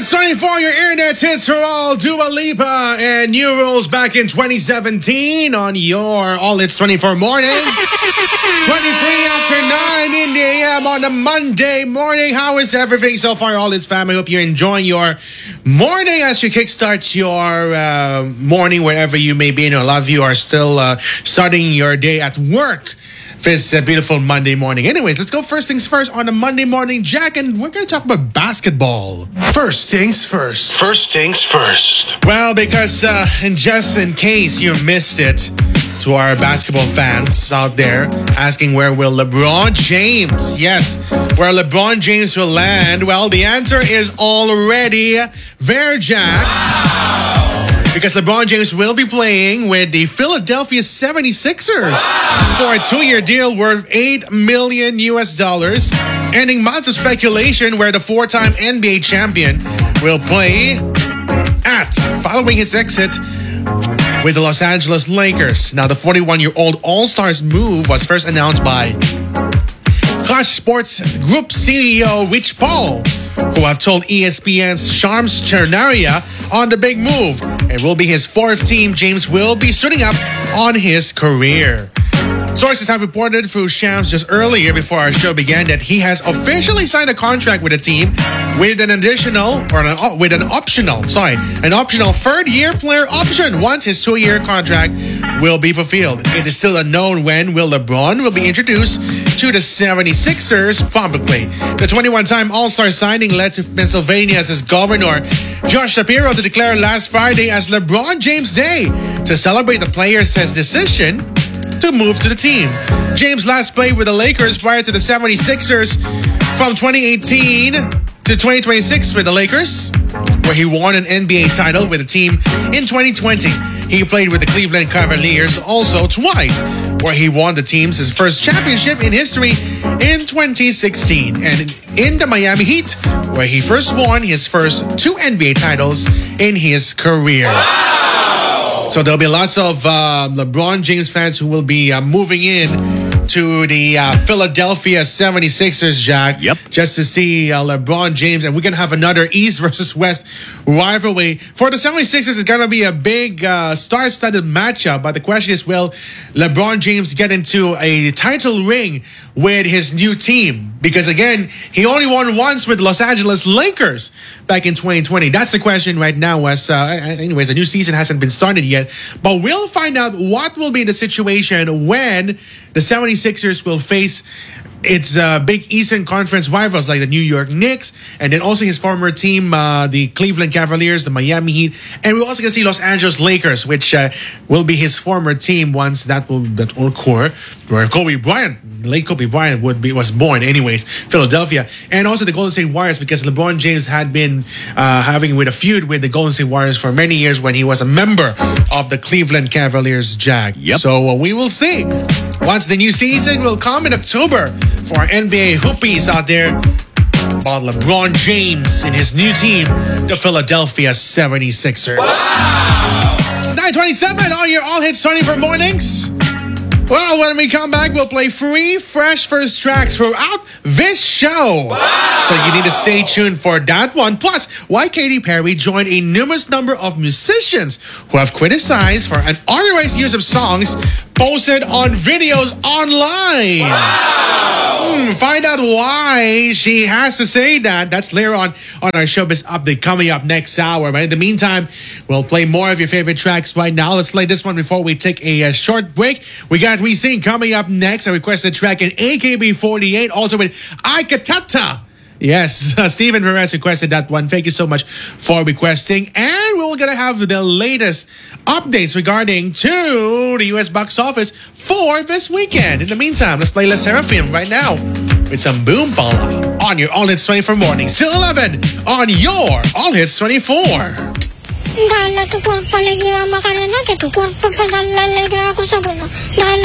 Hits 24, your internet hits for all. Dua Lipa and New Rules back in 2017 on your All Hits 24 mornings. 23 after 9 in the AM on a Monday morning. How is everything so far, All Hits family? Hope you're enjoying your morning as you kickstart your morning wherever you may be. And a lot of you are still starting your day at work. This beautiful Monday morning. Anyways, let's go first things first on a Monday morning, Jack, and we're going to talk about basketball. First things first. First things first. Well, because just in case you missed it, to our basketball fans out there asking where will LeBron James, yes, where LeBron James will land, well, the answer is already there, Jack. Wow. Because LeBron James will be playing with the Philadelphia 76ers for a 2-year deal worth $8 million, ending months of speculation where the 4-time NBA champion will play following his exit with the Los Angeles Lakers. Now, the 41-year-old All-Stars move was first announced by Clutch Sports Group CEO Rich Paul, who have told ESPN's Shams Charania on the big move. It will be his 4th team James will be suiting up on his career. Sources have reported through Shams just earlier before our show began that he has officially signed a contract with the team with an optional 3rd-year player option once his 2-year contract will be fulfilled. It is still unknown when LeBron will be introduced to the 76ers publicly. The 21-time All-Star signing led to Pennsylvania's Governor Josh Shapiro to declare last Friday as LeBron James Day to celebrate the player's decision to move to the team. James last played with the Lakers prior to the 76ers from 2018 to 2026 with the Lakers, where he won an NBA title with the team in 2020. He played with the Cleveland Cavaliers also twice, where he won the team's first championship in history in 2016, and in the Miami Heat, where he first won his first 2 NBA titles in his career. Wow! So there'll be lots of LeBron James fans who will be moving in to the Philadelphia 76ers, Jack. Yep. Just to see LeBron James. And we're going to have another East versus West rivalry. For the 76ers, it's going to be a big star-studded matchup. But the question is, will LeBron James get into a title ring with his new team? Because, again, he only won once with Los Angeles Lakers back in 2020. That's the question right now. Anyways, the new season hasn't been started yet. But we'll find out what will be the situation when the 76ers will face its big Eastern Conference rivals like the New York Knicks, and then also his former team, the Cleveland Cavaliers, the Miami Heat, and we're also going to see Los Angeles Lakers, which will be his former team once that will occur, where late Kobe Bryant was born. Anyways, Philadelphia, and also the Golden State Warriors, because LeBron James had been having a feud with the Golden State Warriors for many years when he was a member of the Cleveland Cavaliers, Jack. Yep. So we will see once the new season will come in October for our NBA hoopies out there about LeBron James and his new team, the Philadelphia 76ers. Wow! 9:27 on your All Hits 24 mornings. Well, when we come back, we'll play 3 fresh first tracks throughout this show. Wow. So you need to stay tuned for that one. Plus, why Katy Perry joined a numerous number of musicians who have criticized for unauthorized use of songs posted on videos online. Wow. Find out why she has to say that. That's later on our Showbiz Update coming up next hour. But in the meantime, we'll play more of your favorite tracks right now. Let's play this one before we take a short break. We got We Sing coming up next. I requested a track in AKB48, also with Aikatata. Yes, Steven Perez requested that one. Thank you so much for requesting. And we're going to have the latest updates regarding to the US box office for this weekend. In the meantime, let's play La Seraphim right now with some Boom Pala on your All Hits 24 morning. Still 11 on your All Hits 24. Dahil natupon paligya makarena, natupon pagpadala ako sa buno. Dahil